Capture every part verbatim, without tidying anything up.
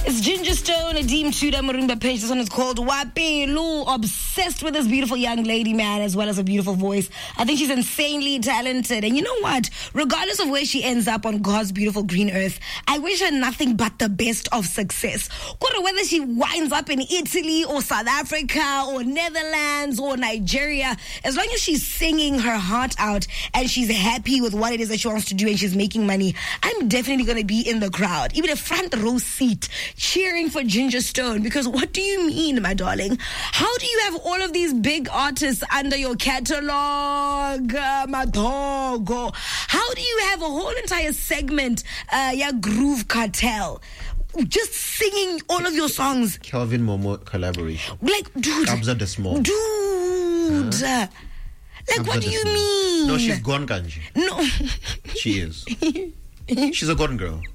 It's Ginger Stone, Adim Tuda Marimba Page. This one is called Wapelu. Obsessed with this beautiful young lady, man, as well as a beautiful voice. I think she's insanely talented. And you know what? Regardless of where she ends up on God's beautiful green earth, I wish her nothing but the best of success. Whether she winds up in Italy or South Africa or Netherlands or Nigeria, as long as she's singing her heart out and she's happy with what it is that she wants to do and she's making money, I'm definitely going to be in the crowd, even a front row seat, cheering for Ginger Stone. Because what do you mean, my darling? How do you have all of these big artists under your catalog, uh, my dog? How do you have a whole entire segment, uh, yeah, Groove Cartel, just singing all of your songs? Kelvin Momo collaboration. Like, dude. Kabza De Small. Dude. Huh? Like, Kabza what do you Small. mean? No, she's gone, Kanji. No. She is. She's a gone girl.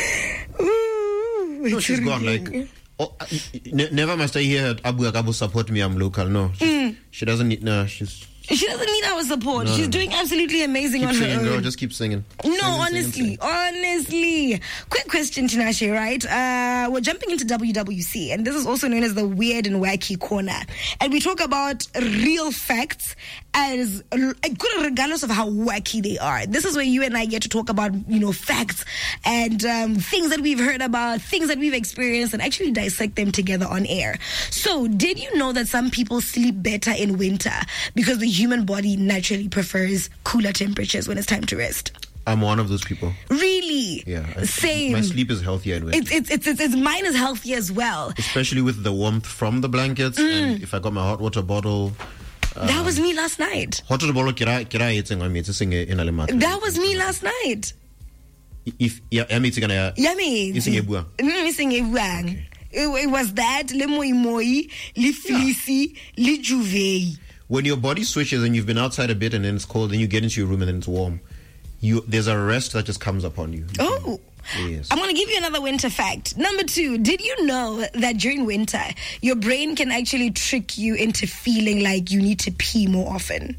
No, she's gone. Like, oh, n- never must I hear Abu Agabu support me, I'm local. No, mm. she doesn't need. No, she's. She doesn't need our support. No, She's no. doing absolutely amazing keep on singing, her own. Girl, just keep singing. No, singing, honestly, singing, singing. honestly. Quick question, Tinashe, right? Uh, we're jumping into W W C, and this is also known as the Weird and Wacky Corner. And we talk about real facts as regardless of how wacky they are. This is where you and I get to talk about, you know, facts and um, things that we've heard about, things that we've experienced, and actually dissect them together on air. So, did you know that some people sleep better in winter because the human body naturally prefers cooler temperatures when it's time to rest? I'm one of those people. Really? Yeah. I, Same. My sleep is healthier in winter. It's, it's, it's, it's, it's mine is healthy as well. Especially with the warmth from the blankets. Mm. And if I got my hot water bottle. Um, that was me last night. Hot water bottle, kira, kira, it's in it's in in Alemata. That was me last night. If, yeah, I'm eating a. Yummy. It's in a buang. It's in a buang. It was that, le moi moi, le fleecy, le juve. When your body switches and you've been outside a bit and then it's cold, then you get into your room and then it's warm, you there's a rest that just comes upon you. Oh. Yes. I'm going to give you another winter fact. Number two, did you know that during winter, your brain can actually trick you into feeling like you need to pee more often?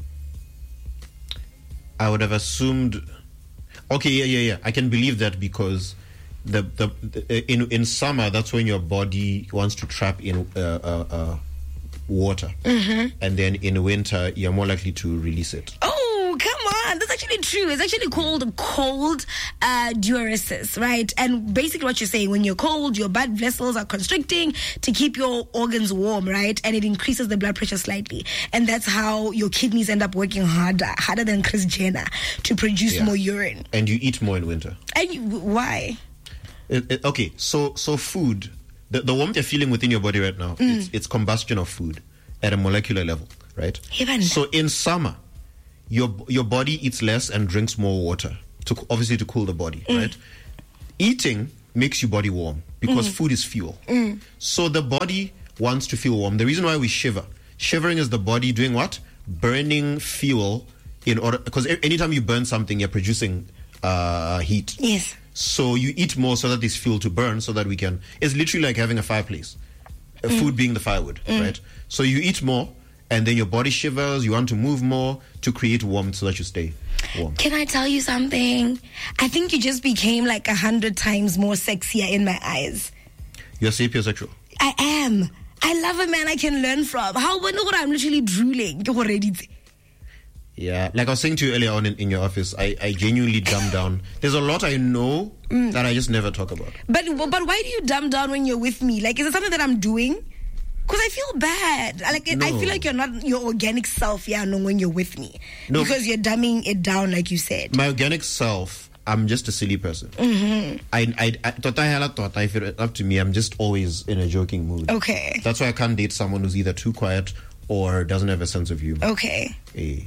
I would have assumed... Okay, yeah, yeah, yeah. I can believe that because the, the, the in in summer, that's when your body wants to trap in uh, uh, uh, water. Mm-hmm. And then in winter, you're more likely to release it. Oh, come on. That's actually true. It's actually called cold uh, diuresis, right? And basically what you're saying, when you're cold, your blood vessels are constricting to keep your organs warm, right? And it increases the blood pressure slightly. And that's how your kidneys end up working harder, harder than Kris Jenner to produce yeah. more urine. And you eat more in winter. And you, why? It, it, okay, so so food, the, the warmth you're feeling within your body right now, mm. it's, it's combustion of food at a molecular level, right? Even. So in summer, your your body eats less and drinks more water, to obviously to cool the body, mm. right? Eating makes your body warm because mm. food is fuel. Mm. So the body wants to feel warm. The reason why we shiver, shivering is the body doing what? Burning fuel in order, because anytime you burn something, you're producing uh, heat. Yes. So you eat more so that there's fuel to burn, so that we can. It's literally like having a fireplace, mm. food being the firewood, mm. right? So you eat more, and then your body shivers. You want to move more to create warmth, so that you stay warm. Can I tell you something? I think you just became like a hundred times more sexier in my eyes. You're sapiosexual. I am. I love a man I can learn from. How when I'm literally drooling already. Yeah, like I was saying to you earlier on in, in your office, I, I genuinely dumb down. There's a lot I know mm. that I just never talk about. But but why do you dumb down when you're with me? Like, is it something that I'm doing? Because I feel bad. Like no. I feel like you're not your organic self, yeah, no, when you're with me. No. Because you're dumbing it down, like you said. My organic self, I'm just a silly person. Mm-hmm. I, I, I, thought I had a thought. I feel up to me, I'm just always in a joking mood. Okay. That's why I can't date someone who's either too quiet or doesn't have a sense of humor. Okay. Eh.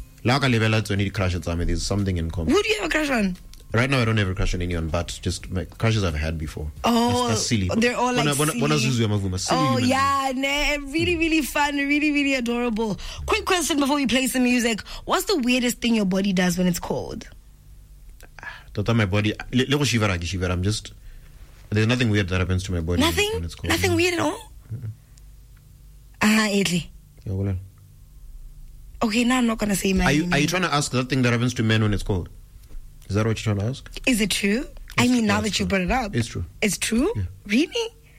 There's something in common. Who do you have a crush on? Right now, I don't have a crush on anyone, but just my crushes I've had before. Oh, that's, that's silly. They're all like bona, silly. Bona, bona silly oh, yeah, nah, really, really fun, really, really adorable. Quick question before we play some music. What's the weirdest thing your body does when it's cold? Tota my body, little shivera, shivera. I'm just, there's nothing weird that happens to my body nothing? when it's cold. Nothing no. weird at all? Ah, uh, Italy. Yeah, well, okay, now I'm not going to say my Are you, name. Are you trying to ask that thing that happens to men when it's cold? Is that what you're trying to ask? Is it true? It's I mean, true. now That's that you true. brought it up. It's true. It's true? Yeah. Really?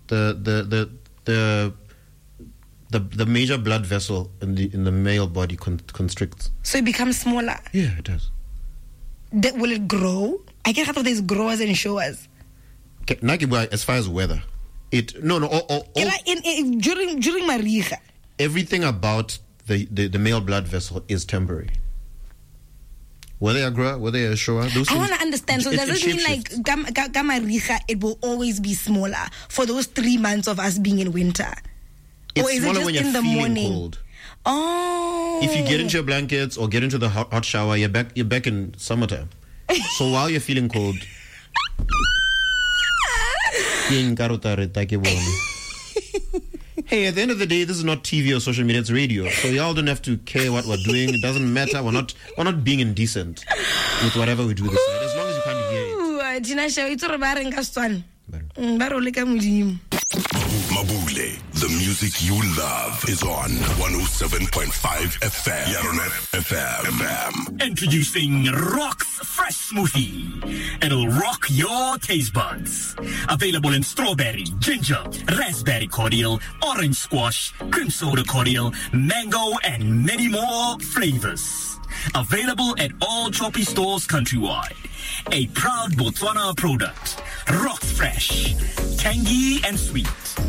the the the the the, the major blood vessel in the in the male body con- constricts. So it becomes smaller. Yeah, it does. That, will it grow? I get half of these growers and showers. Okay, Nakiba, as far as weather, it no no all, all, all, in, in, during during Mariga. Everything about the, the, the male blood vessel is temporary. Whether you grow, whether you show, those I want to understand. So it, does it, it mean like Gamariga, it will always be smaller for those three months of us being in winter? It's or is smaller it just when you're in the feeling morning? cold. Oh. If you get into your blankets or get into the hot, hot shower, you're back. You're back in summertime. So while you're feeling cold, hey, at the end of the day, this is not T V or social media; it's radio. So y'all don't have to care what we're doing. It doesn't matter. We're not. We're not being indecent with whatever we do this night, as long as you can't hear it. Mabule, the music you love is on one oh seven point five F M. Yarona F M. F M. Introducing Rock's Fresh Smoothie. It'll rock your taste buds. Available in strawberry, ginger, raspberry cordial, orange squash, cream soda cordial, mango, and many more flavors. Available at all Choppy stores countrywide. A proud Botswana product. Rock's Fresh. Tangy and sweet.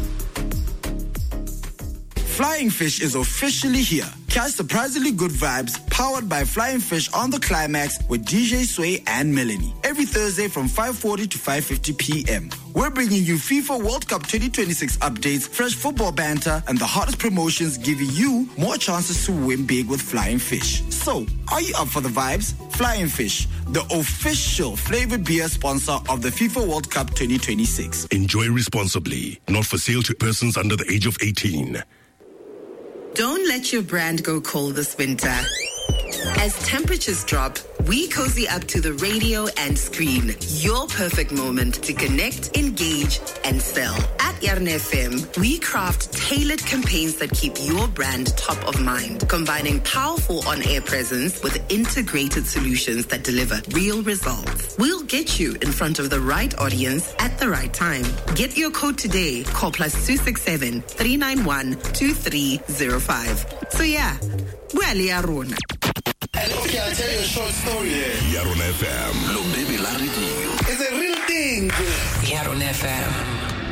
Flying Fish is officially here. Catch surprisingly good vibes powered by Flying Fish on the Climax with D J Sway and Melanie. Every Thursday from five forty to five fifty p.m. We're bringing you FIFA World Cup twenty twenty-six updates, fresh football banter, and the hottest promotions, giving you more chances to win big with Flying Fish. So, are you up for the vibes? Flying Fish, the official flavored beer sponsor of the FIFA World Cup twenty twenty-six. Enjoy responsibly. Not for sale to persons under the age of eighteen. Don't let your brand go cold this winter. As temperatures drop, we cozy up to the radio and screen. Your perfect moment to connect, engage, and sell. At Yarn F M, we craft tailored campaigns that keep your brand top of mind, combining powerful on-air presence with integrated solutions that deliver real results. We'll get you in front of the right audience at the right time. Get your code today. Call plus two six seven, three nine one, two three zero five. So yeah, well, Yarona. Okay, I'll tell you a short story. Yarona F M. Look, baby, Larry, it's a real thing. Yarona F M.